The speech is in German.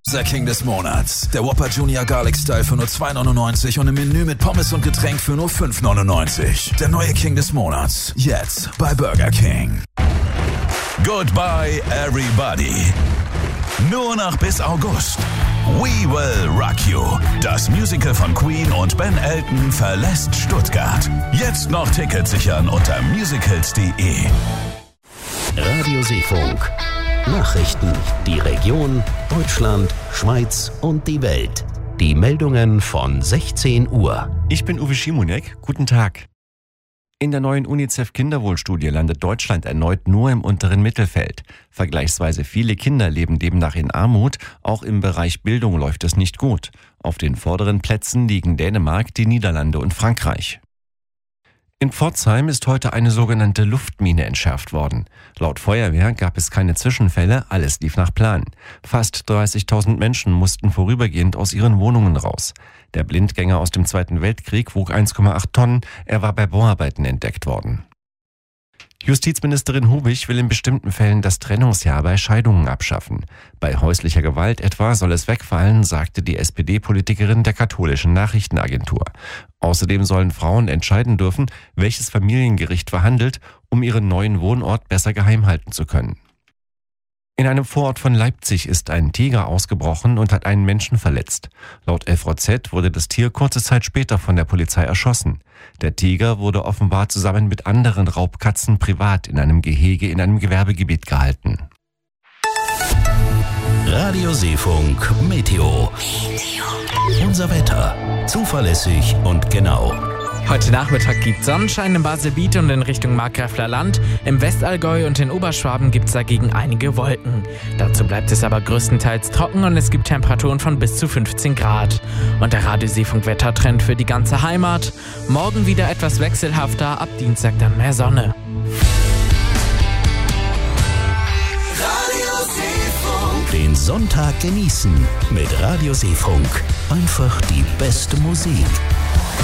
Der King des Monats. Der Whopper Junior Garlic Style für nur $2,99 und im Menü mit Pommes und Getränk für nur $5,99. Der neue King des Monats. Jetzt bei Burger King. Goodbye everybody. Nur noch bis August. We Will Rock You. Das Musical von Queen und Ben Elton verlässt Stuttgart. Jetzt noch Tickets sichern unter musicals.de. Radioseefunk. Nachrichten, die Region, Deutschland, Schweiz und die Welt. Die Meldungen von 16 Uhr. Ich bin Uwe Schimonek. Guten Tag. In der neuen UNICEF-Kinderwohlstudie landet Deutschland erneut nur im unteren Mittelfeld. Vergleichsweise viele Kinder leben demnach in Armut. Auch im Bereich Bildung läuft es nicht gut. Auf den vorderen Plätzen liegen Dänemark, die Niederlande und Frankreich. In Pforzheim ist heute eine sogenannte Luftmine entschärft worden. Laut Feuerwehr gab es keine Zwischenfälle, alles lief nach Plan. Fast 30.000 Menschen mussten vorübergehend aus ihren Wohnungen raus. Der Blindgänger aus dem Zweiten Weltkrieg wog 1,8 Tonnen, er war bei Bauarbeiten entdeckt worden. Justizministerin Hubich will in bestimmten Fällen das Trennungsjahr bei Scheidungen abschaffen. Bei häuslicher Gewalt etwa soll es wegfallen, sagte die SPD-Politikerin der katholischen Nachrichtenagentur. Außerdem sollen Frauen entscheiden dürfen, welches Familiengericht verhandelt, um ihren neuen Wohnort besser geheim halten zu können. In einem Vorort von Leipzig ist ein Tiger ausgebrochen und hat einen Menschen verletzt. Laut FVZ wurde das Tier kurze Zeit später von der Polizei erschossen. Der Tiger wurde offenbar zusammen mit anderen Raubkatzen privat in einem Gehege in einem Gewerbegebiet gehalten. Radioseefunk Meteo. Unser Wetter. Zuverlässig und genau. Heute Nachmittag gibt Sonnenschein im Baselbiet und in Richtung Markgräfler Land. Im Westallgäu und in Oberschwaben gibt es dagegen einige Wolken. Dazu bleibt es aber größtenteils trocken und es gibt Temperaturen von bis zu 15 Grad. Und der Radioseefunk-Wettertrend für die ganze Heimat. Morgen wieder etwas wechselhafter, ab Dienstag dann mehr Sonne. Den Sonntag genießen mit Radioseefunk. Einfach die beste Musik.